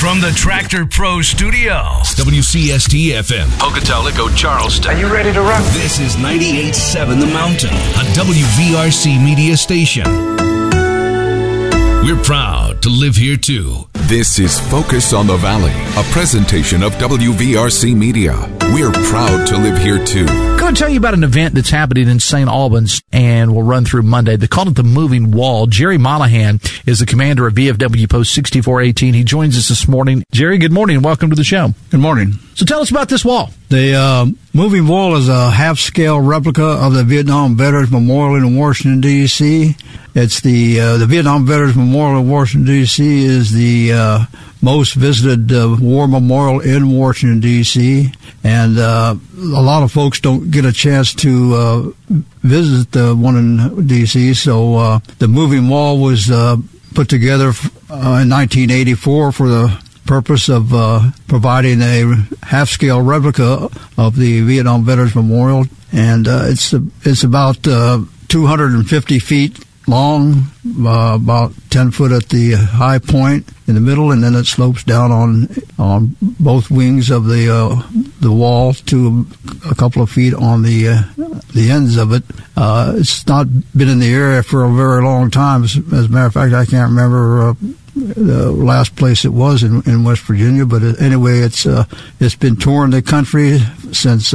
From the Tractor Pro Studios, WCST-FM, Pocatello, Charleston. Are you ready to rock? This is 98.7 The Mountain, a WVRC media station. We're proud to live here, too. This is Focus on the Valley, a presentation of WVRC Media. We're proud to live here, too. I'm going to tell you about an event that's happening in St. Albans, and we'll run through Monday. They call it the Moving Wall. Jerry Monahan is the commander of VFW Post 6418. He joins us this morning. Jerry, good morning, and welcome to the show. Good morning. So tell us about this wall. The Moving Wall is a half-scale replica of the Vietnam Veterans Memorial in Washington, D.C. It's the Vietnam Veterans Memorial in Washington, D.C. is the most visited war memorial in Washington, D.C., and a lot of folks don't get a chance to visit the one in D.C., so the Moving Wall was put together in 1984 for the purpose of providing a half-scale replica of the Vietnam Veterans Memorial, and it's about 250 feet long, about 10 foot at the high point in the middle, and then it slopes down on both wings of the wall to a couple of feet on the ends of it. It's not been in the area for a very long time. As a matter of fact, I can't remember the last place it was in West Virginia, but anyway, it's been touring the country since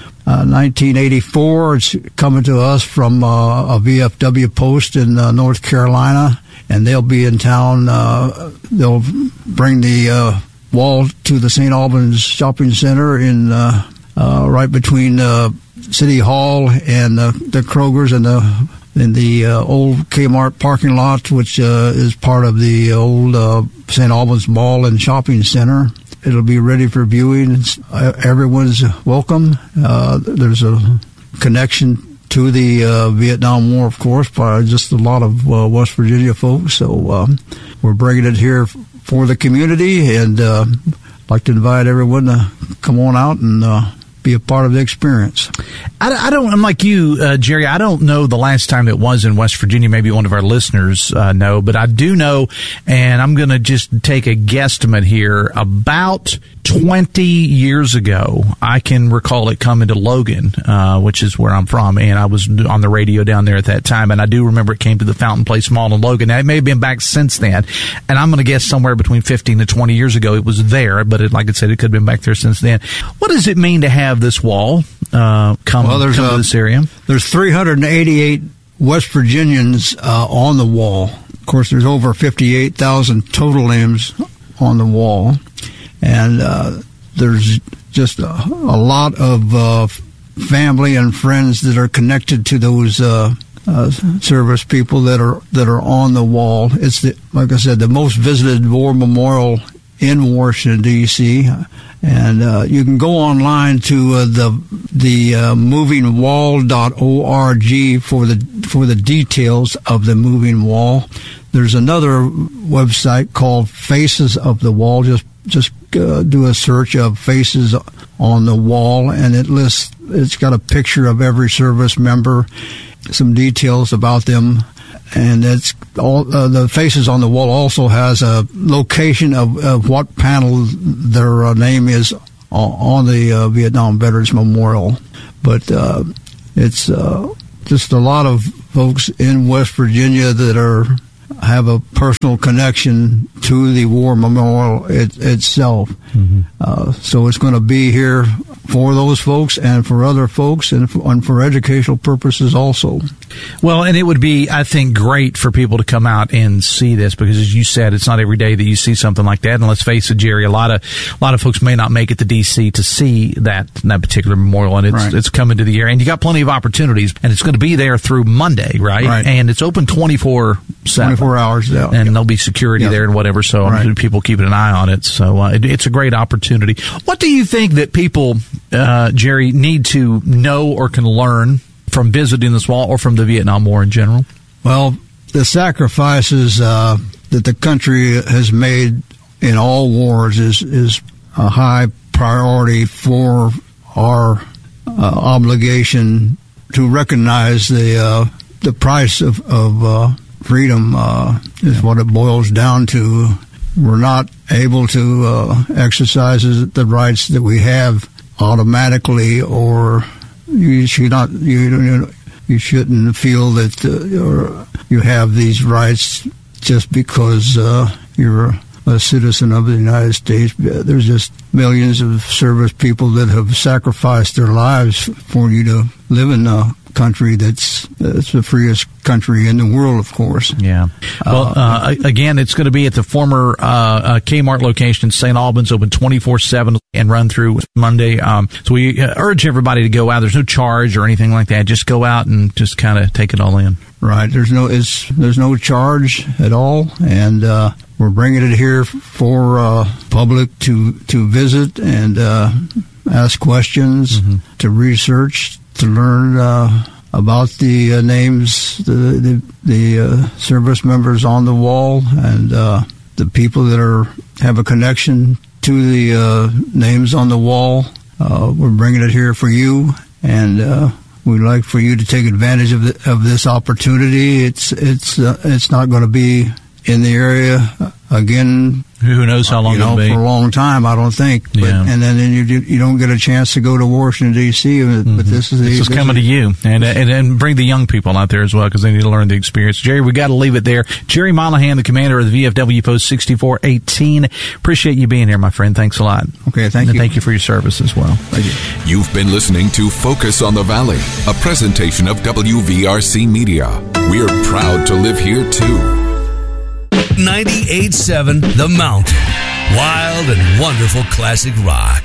1984. It's coming to us from a VFW post in North Carolina, and they'll be in town. They'll bring the wall to the St. Albans Shopping Center in right between City Hall and the Kroger's and the old Kmart parking lot, which is part of the old St. Albans Mall and Shopping Center. It'll be ready for viewing. Everyone's welcome. There's a connection to the Vietnam War, of course, by just a lot of West Virginia folks. So we're bringing it here for the community, and I'd like to invite everyone to come on out and be a part of the experience. I'm like you, Jerry. I don't know the last time it was in West Virginia. Maybe one of our listeners know, but I do know, and I'm going to just take a guesstimate here. About 20 years ago, I can recall it coming to Logan, which is where I'm from, and I was on the radio down there at that time, and I do remember it came to the Fountain Place Mall in Logan. Now, it may have been back since then, and I'm going to guess somewhere between 15 to 20 years ago it was there, but like I said, it could have been back there since then. What does it mean to have this wall come to this area? There's 388 West Virginians on the wall. Of course, there's over 58,000 total names on the wall. And there's just a lot of family and friends that are connected to those service people that are on the wall. It's like I said, the most visited war memorial in Washington, D.C. And you can go online to the movingwall.org for the details of the Moving Wall. There's another website called Faces of the Wall. Just do a search of Faces on the Wall, and it's got a picture of every service member, some details about them, and it's all the Faces on the Wall also has a location of what panel their name is on the Vietnam Veterans Memorial. But it's just a lot of folks in West Virginia that have a personal connection to the war memorial itself. Mm-hmm. So it's going to be here for those folks and for other folks and for educational purposes also. Well, and it would be, I think, great for people to come out and see this because, as you said, it's not every day that you see something like that. And let's face it, Jerry, a lot of folks may not make it to D.C. to see that particular memorial, and it's coming to the area. And you got plenty of opportunities, and it's going to be there through Monday, right? And it's open 24/7. 24 hours, yeah. And there'll be security there and whatever, so people keeping an eye on it. So it's a great opportunity. What do you think that people, Jerry, need to know or can learn from visiting this wall or from the Vietnam War in general? Well, the sacrifices that the country has made in all wars is a high priority for our obligation to recognize the price of freedom is what it boils down to. we're not able to exercise the rights that we have automatically, or you shouldn't feel that you have these rights just because you're a citizen of the United States. There's just millions of service people that have sacrificed their lives for you to live in a country that's the freest country in the world, of course. Yeah. Well, again, it's going to be at the former Kmart location in St. Albans, open 24/7 and run through Monday. So we urge everybody to go out. There's no charge or anything like that. Just go out and just kind of take it all in. Right. There's no charge at all, and we're bringing it here for public to visit and ask questions, to research, to learn about the names, the service members on the wall, and the people that have a connection to the names on the wall. We're bringing it here for you, and we'd like for you to take advantage of this opportunity. It's not going to be in the area again. Who knows how long it'll be? For a long time, I don't think. But, yeah. And then you don't get a chance to go to Washington, D.C., but this is coming to you. And bring the young people out there as well, because they need to learn the experience. Jerry, we got to leave it there. Jerry Monahan, the commander of the VFW Post 6418. Appreciate you being here, my friend. Thanks a lot. Okay, thank you. And thank you for your service as well. Thank you. You've been listening to Focus on the Valley, a presentation of WVRC Media. We're proud to live here, too. 98.7 The Mountain. Wild and wonderful classic rock.